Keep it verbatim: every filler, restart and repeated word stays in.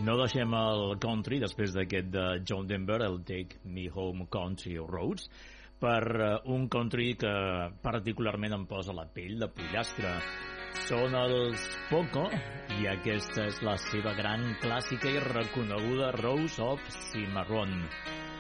No deixem el country, després d'aquest de John Denver, el Take Me Home Country Roads, per un country que particularment em posa la pell de pollastre. Són els Poco, i aquesta és la seva gran clàssica i reconeguda Rose of Cimarron.